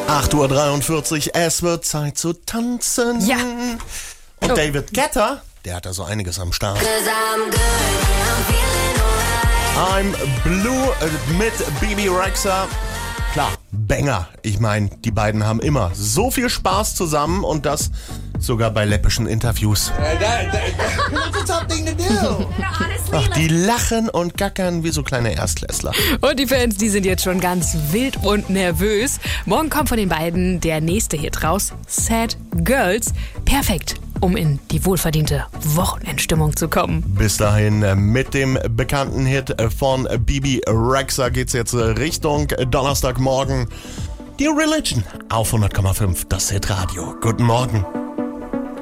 8:43 Uhr, es wird Zeit zu tanzen. Ja. Und David Guetta, der hat da so einiges am Start. I'm Blue mit Bebe Rexha. Klar, Banger. Ich meine, die beiden haben immer so viel Spaß zusammen und das sogar bei läppischen Interviews. That's a tough thing to do. Ach, die lachen und gackern wie so kleine Erstklässler. Und die Fans, die sind jetzt schon ganz wild und nervös. Morgen kommt von den beiden der nächste Hit raus, Sad Girls. Perfekt, um in die wohlverdiente Wochenendstimmung zu kommen. Bis dahin mit dem bekannten Hit von Bebe Rexha geht's jetzt Richtung Donnerstagmorgen. Die Religion auf 100,5, das Hitradio. Guten Morgen.